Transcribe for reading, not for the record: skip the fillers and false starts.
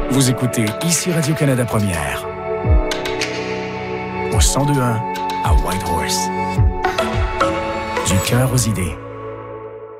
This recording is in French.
Vous écoutez ici Radio-Canada Première. Au 102.1 à Whitehorse. Du cœur aux idées.